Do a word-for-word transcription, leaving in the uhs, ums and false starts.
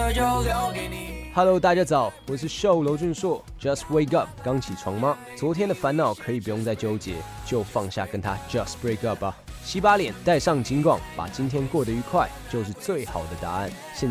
这就留给你。 Hello， 大家早，我是秀娄俊硕。Just wake up， 刚起床吗？昨天的烦恼可以不用再纠结，就放下，跟他 just break up 吧。洗把脸，戴上警广，把今天过得愉快，就是最好的答案。现